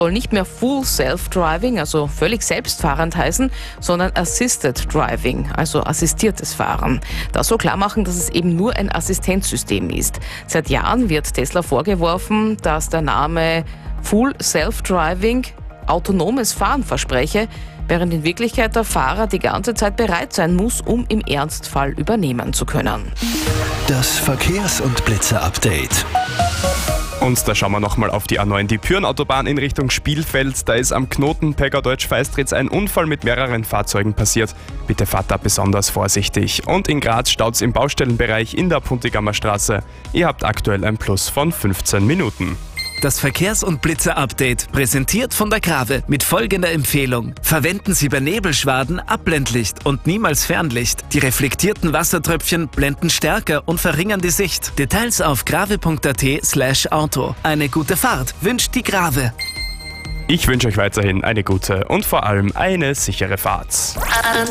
Soll nicht mehr Full Self-Driving, also völlig selbstfahrend heißen, sondern Assisted Driving, also assistiertes Fahren. Das soll klar machen, dass es eben nur ein Assistenzsystem ist. Seit Jahren wird Tesla vorgeworfen, dass der Name Full Self-Driving autonomes Fahren verspreche, während in Wirklichkeit der Fahrer die ganze Zeit bereit sein muss, um im Ernstfall übernehmen zu können. Das Verkehrs- und Blitzer-Update. Und da schauen wir nochmal auf die A9, die Pyrenautobahn in Richtung Spielfeld. Da ist am Knoten Pegger-Deutsch-Feistritz ein Unfall mit mehreren Fahrzeugen passiert. Bitte fahrt da besonders vorsichtig. Und in Graz staut's im Baustellenbereich in der Puntigammer Straße. Ihr habt aktuell ein Plus von 15 Minuten. Das Verkehrs- und Blitzer-Update, präsentiert von der Grave mit folgender Empfehlung. Verwenden Sie bei Nebelschwaden Abblendlicht und niemals Fernlicht. Die reflektierten Wassertröpfchen blenden stärker und verringern die Sicht. Details auf grave.at/auto. Eine gute Fahrt wünscht die Grave. Ich wünsche euch weiterhin eine gute und vor allem eine sichere Fahrt.